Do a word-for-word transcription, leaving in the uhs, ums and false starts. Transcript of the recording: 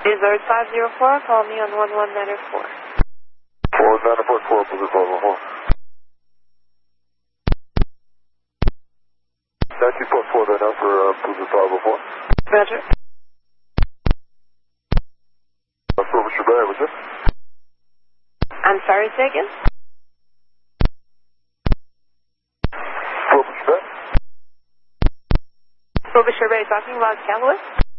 Resort five zero four, call me on one one nine four. one one nine four, four, Blizzard five zero four. nineteen point four right now for uh, Blizzard five zero four. Roger. Uh, Service your bag, was it? I'm sorry, say again? Service your bag? Frobisher Bay talking about Callaway?